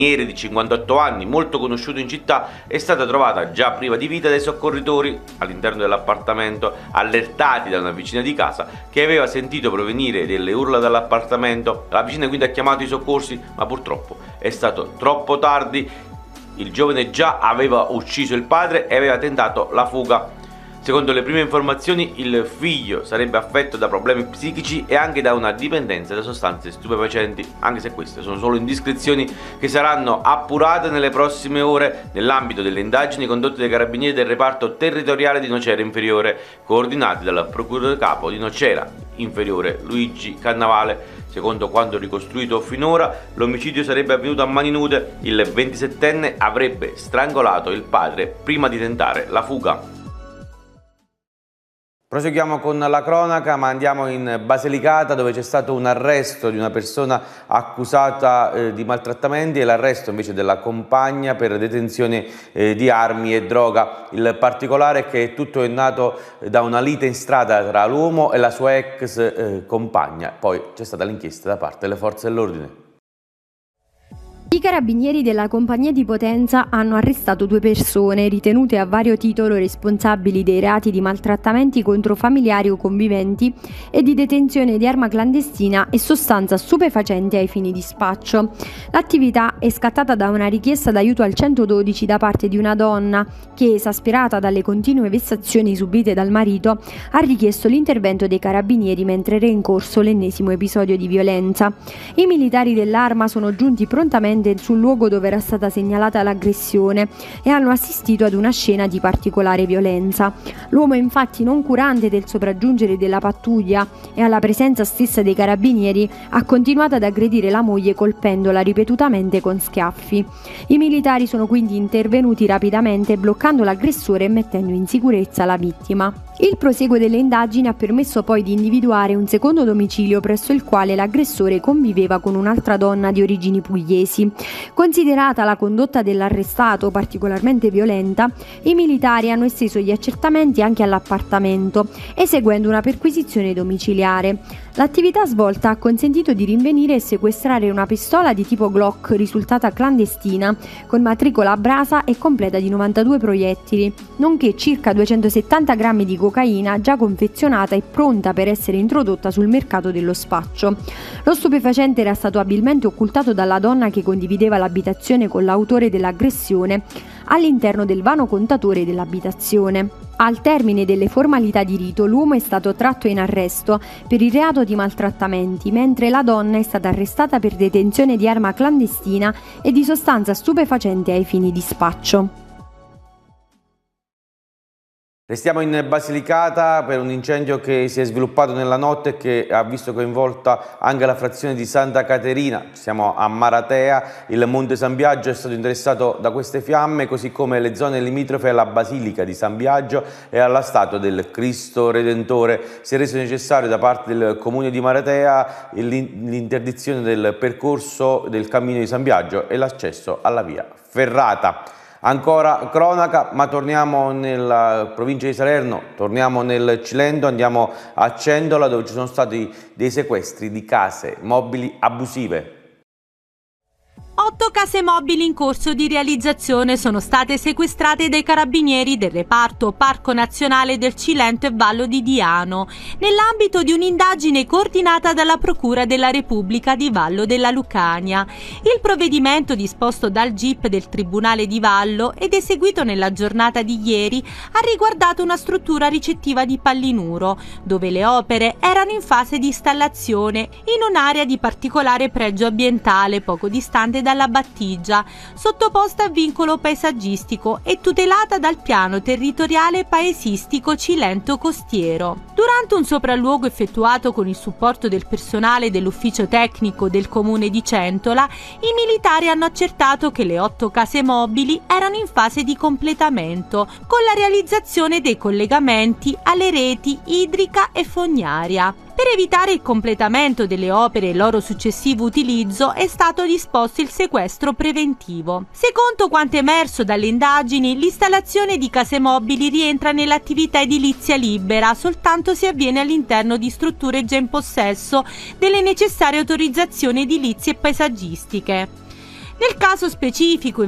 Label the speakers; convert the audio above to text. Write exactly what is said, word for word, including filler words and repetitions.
Speaker 1: di cinquantotto anni, molto conosciuto in città, è stata trovata già priva di vita dai soccorritori all'interno dell'appartamento, allertati da una vicina di casa che aveva sentito provenire delle urla dall'appartamento. La vicina quindi ha chiamato i soccorsi, ma purtroppo è stato troppo tardi. Il giovane già aveva ucciso il padre e aveva tentato la fuga. Secondo le prime informazioni, il figlio sarebbe affetto da problemi psichici e anche da una dipendenza da sostanze stupefacenti, anche se queste sono solo indiscrezioni che saranno appurate nelle prossime ore nell'ambito delle indagini condotte dai carabinieri del reparto territoriale di Nocera Inferiore, coordinati dal procuratore capo di Nocera Inferiore Luigi Cannavale. Secondo quanto ricostruito finora, l'omicidio sarebbe avvenuto a mani nude. Il ventisettenne avrebbe strangolato il padre prima di tentare la fuga. Proseguiamo con la cronaca, ma andiamo in Basilicata, dove c'è stato un arresto di una persona accusata eh, di maltrattamenti e l'arresto invece della compagna per detenzione eh, di armi e droga. Il particolare è che tutto è nato da una lite in strada tra l'uomo e la sua ex eh, compagna. Poi c'è stata l'inchiesta da parte delle forze dell'ordine.
Speaker 2: I carabinieri della compagnia di Potenza hanno arrestato due persone ritenute a vario titolo responsabili dei reati di maltrattamenti contro familiari o conviventi e di detenzione di arma clandestina e sostanza stupefacente ai fini di spaccio. L'attività è scattata da una richiesta d'aiuto al centododici da parte di una donna che, esasperata dalle continue vessazioni subite dal marito, ha richiesto l'intervento dei carabinieri mentre era in corso l'ennesimo episodio di violenza. I militari dell'Arma sono giunti prontamente sul luogo dove era stata segnalata l'aggressione e hanno assistito ad una scena di particolare violenza. L'uomo, infatti, non curante del sopraggiungere della pattuglia e alla presenza stessa dei carabinieri, ha continuato ad aggredire la moglie colpendola ripetutamente con schiaffi. I militari sono quindi intervenuti rapidamente bloccando l'aggressore e mettendo in sicurezza la vittima. Il proseguo delle indagini ha permesso poi di individuare un secondo domicilio presso il quale l'aggressore conviveva con un'altra donna di origini pugliesi. Considerata la condotta dell'arrestato particolarmente violenta, i militari hanno esteso gli accertamenti anche all'appartamento, eseguendo una perquisizione domiciliare. L'attività svolta ha consentito di rinvenire e sequestrare una pistola di tipo Glock risultata clandestina, con matricola a brasa e completa di novantadue proiettili, nonché circa duecentosettanta grammi di cocaina già confezionata e pronta per essere introdotta sul mercato dello spaccio. Lo stupefacente era stato abilmente occultato dalla donna che condivideva l'abitazione con l'autore dell'aggressione all'interno del vano contatore dell'abitazione. Al termine delle formalità di rito, l'uomo è stato tratto in arresto per il reato di maltrattamenti, mentre la donna è stata arrestata per detenzione di arma clandestina e di sostanza stupefacente ai fini di spaccio.
Speaker 1: Restiamo in Basilicata per un incendio che si è sviluppato nella notte e che ha visto coinvolta anche la frazione di Santa Caterina. Siamo a Maratea, il Monte San Biagio è stato interessato da queste fiamme, così come le zone limitrofe alla Basilica di San Biagio e alla statua del Cristo Redentore. Si è reso necessario da parte del Comune di Maratea l'interdizione del percorso del cammino di San Biagio e l'accesso alla via ferrata. Ancora cronaca, ma torniamo nella provincia di Salerno, torniamo nel Cilento, andiamo a Cendola dove ci sono stati dei sequestri di case mobili abusive.
Speaker 3: Otto case mobili in corso di realizzazione sono state sequestrate dai carabinieri del reparto Parco Nazionale del Cilento e Vallo di Diano, nell'ambito di un'indagine coordinata dalla Procura della Repubblica di Vallo della Lucania. Il provvedimento disposto dal G I P del Tribunale di Vallo ed eseguito nella giornata di ieri ha riguardato una struttura ricettiva di Pallinuro, dove le opere erano in fase di installazione in un'area di particolare pregio ambientale poco distante dalla Battigia, sottoposta a vincolo paesaggistico e tutelata dal piano territoriale paesistico Cilento Costiero. Durante un sopralluogo effettuato con il supporto del personale dell'ufficio tecnico del comune di Centola, i militari hanno accertato che le otto case mobili erano in fase di completamento, con la realizzazione dei collegamenti alle reti idrica e fognaria. Per evitare il completamento delle opere e il loro successivo utilizzo è stato disposto il sequestro preventivo. Secondo quanto emerso dalle indagini, l'installazione di case mobili rientra nell'attività edilizia libera soltanto se avviene all'interno di strutture già in possesso delle necessarie autorizzazioni edilizie e paesaggistiche. Nel caso specifico,